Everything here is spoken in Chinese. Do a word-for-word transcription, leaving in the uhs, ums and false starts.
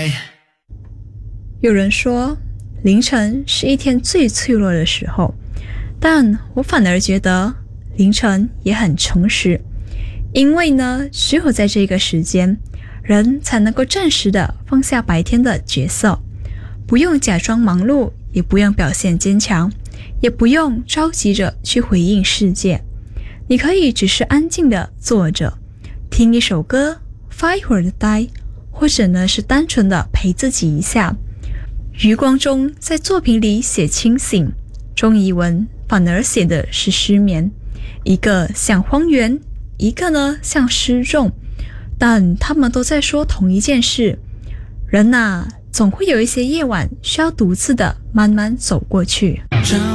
有人说凌晨是一天最脆弱的时候，但我反而觉得凌晨也很诚实，因为呢，只有在这个时间，人才能够暂时的放下白天的角色，不用假装忙碌，也不用表现坚强，也不用着急着去回应世界。你可以只是安静的坐着，听一首歌，发一会儿的呆，或者呢是单纯的陪自己一下。余光中在作品里写清醒，钟怡文反而写的是失眠，一个像荒原，一个呢像失重，但他们都在说同一件事，人啊，总会有一些夜晚需要独自的慢慢走过去。